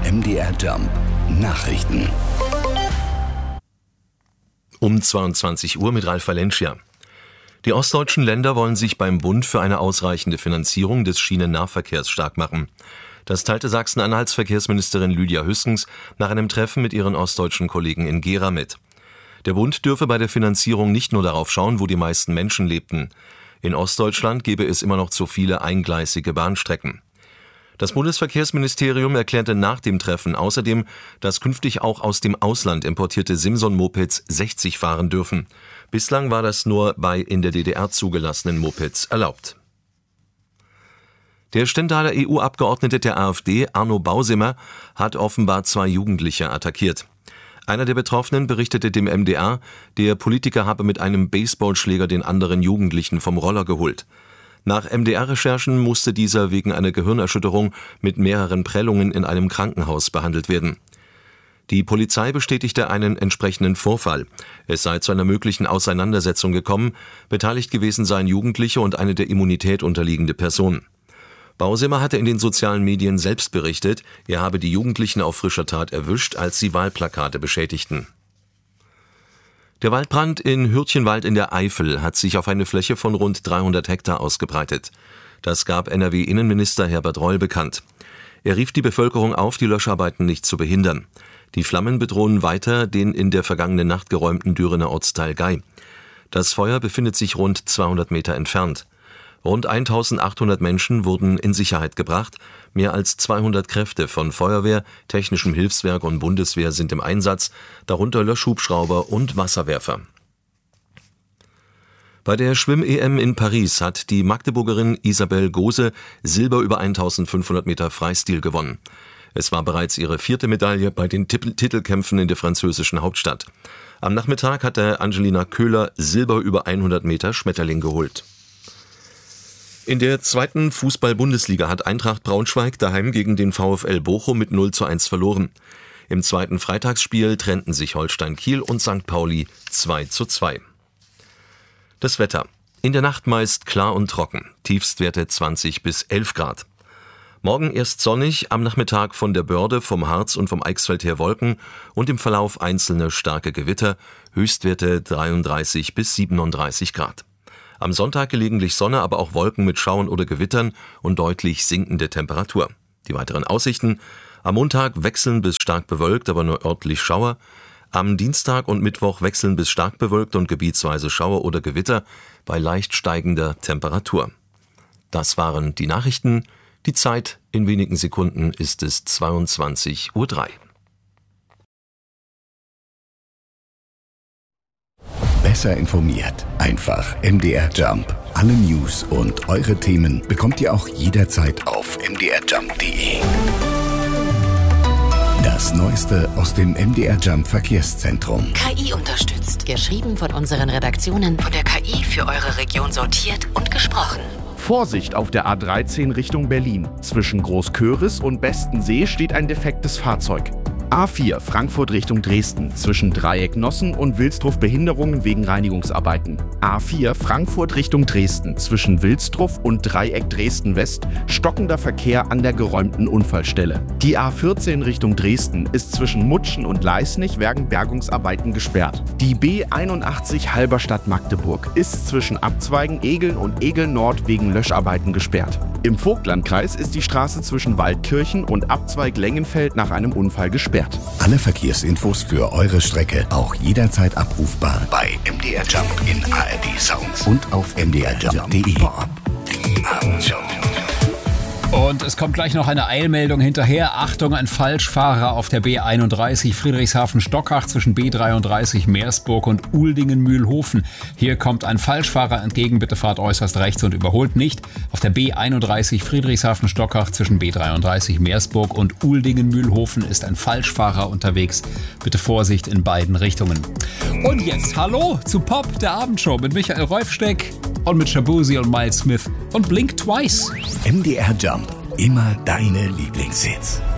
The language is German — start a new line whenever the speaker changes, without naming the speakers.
MDR Jump Nachrichten.
Um 22 Uhr mit Ralf Valencia. Die ostdeutschen Länder wollen sich beim Bund für eine ausreichende Finanzierung des Schienennahverkehrs stark machen. Das teilte Sachsen-Anhalts Verkehrsministerin Lydia Hüskens nach einem Treffen mit ihren ostdeutschen Kollegen in Gera mit. Der Bund dürfe bei der Finanzierung nicht nur darauf schauen, wo die meisten Menschen lebten. In Ostdeutschland gebe es immer noch zu viele eingleisige Bahnstrecken. Das Bundesverkehrsministerium erklärte nach dem Treffen außerdem, dass künftig auch aus dem Ausland importierte Simson-Mopeds 60 fahren dürfen. Bislang war das nur bei in der DDR zugelassenen Mopeds erlaubt. Der Stendaler EU-Abgeordnete der AfD, Arno Bausimmer, hat offenbar 2 Jugendliche attackiert. Einer der Betroffenen berichtete dem MDR, der Politiker habe mit einem Baseballschläger den anderen Jugendlichen vom Roller geholt. Nach MDR-Recherchen musste dieser wegen einer Gehirnerschütterung mit mehreren Prellungen in einem Krankenhaus behandelt werden. Die Polizei bestätigte einen entsprechenden Vorfall. Es sei zu einer möglichen Auseinandersetzung gekommen. Beteiligt gewesen seien Jugendliche und eine der Immunität unterliegende Person. Bausimmer hatte in den sozialen Medien selbst berichtet, er habe die Jugendlichen auf frischer Tat erwischt, als sie Wahlplakate beschädigten. Der Waldbrand in Hürtchenwald in der Eifel hat sich auf eine Fläche von rund 300 Hektar ausgebreitet. Das gab NRW-Innenminister Herbert Reul bekannt. Er rief die Bevölkerung auf, die Löscharbeiten nicht zu behindern. Die Flammen bedrohen weiter den in der vergangenen Nacht geräumten Dürener Ortsteil Gei. Das Feuer befindet sich rund 200 Meter entfernt. Rund 1800 Menschen wurden in Sicherheit gebracht. Mehr als 200 Kräfte von Feuerwehr, Technischem Hilfswerk und Bundeswehr sind im Einsatz, darunter Löschhubschrauber und Wasserwerfer. Bei der Schwimm-EM in Paris hat die Magdeburgerin Isabel Gose Silber über 1500 Meter Freistil gewonnen. Es war bereits ihre 4. Medaille bei den Titelkämpfen in der französischen Hauptstadt. Am Nachmittag hatte Angelina Köhler Silber über 100 Meter Schmetterling geholt. In der 2. Fußball-Bundesliga hat Eintracht Braunschweig daheim gegen den VfL Bochum mit 0:1 verloren. Im 2. Freitagsspiel trennten sich Holstein Kiel und St. Pauli 2:2. Das Wetter. In der Nacht meist klar und trocken. Tiefstwerte 20 bis 11 Grad. Morgen erst sonnig, am Nachmittag von der Börde, vom Harz und vom Eichsfeld her Wolken und im Verlauf einzelne starke Gewitter. Höchstwerte 33 bis 37 Grad. Am Sonntag gelegentlich Sonne, aber auch Wolken mit Schauern oder Gewittern und deutlich sinkende Temperatur. Die weiteren Aussichten: am Montag wechseln bis stark bewölkt, aber nur örtlich Schauer. Am Dienstag und Mittwoch wechseln bis stark bewölkt und gebietsweise Schauer oder Gewitter bei leicht steigender Temperatur. Das waren die Nachrichten. Die Zeit: in wenigen Sekunden ist es 22:03 Uhr.
Besser informiert. Einfach MDR Jump. Alle News und eure Themen bekommt ihr auch jederzeit auf mdrjump.de. Das Neueste aus dem MDR Jump Verkehrszentrum.
KI unterstützt. Geschrieben von unseren Redaktionen. Von der KI für eure Region sortiert und gesprochen.
Vorsicht auf der A13 Richtung Berlin. Zwischen Großköris und Bestensee steht ein defektes Fahrzeug. A4 Frankfurt Richtung Dresden. Zwischen Dreieck Nossen und Wilsdruff Behinderungen wegen Reinigungsarbeiten. A4 Frankfurt Richtung Dresden. Zwischen Wilsdruff und Dreieck Dresden West stockender Verkehr an der geräumten Unfallstelle. Die A14 Richtung Dresden ist zwischen Mutschen und Leisnig wegen Bergungsarbeiten gesperrt. Die B81 Halberstadt Magdeburg ist zwischen Abzweigen Egeln und Egeln Nord wegen Löscharbeiten gesperrt. Im Vogtlandkreis ist die Straße zwischen Waldkirchen und Abzweig Lengenfeld nach einem Unfall gesperrt.
Alle Verkehrsinfos für eure Strecke auch jederzeit abrufbar bei MDR Jump in ARD Sounds und auf mdrjump.de. Die Abendshow.
Und es kommt gleich noch eine Eilmeldung hinterher. Achtung, ein Falschfahrer auf der B31 Friedrichshafen-Stockach zwischen B33 Meersburg und Uldingen-Mühlhofen. Hier kommt ein Falschfahrer entgegen. Bitte fahrt äußerst rechts und überholt nicht. Auf der B31 Friedrichshafen-Stockach zwischen B33 Meersburg und Uldingen-Mühlhofen ist ein Falschfahrer unterwegs. Bitte Vorsicht in beiden Richtungen. Und jetzt hallo zu Pop, der Abendshow mit Michael Reufsteck und mit Shabuzi und Miles Smith und Blink Twice.
MDR Jump. Immer deine Lieblingshits.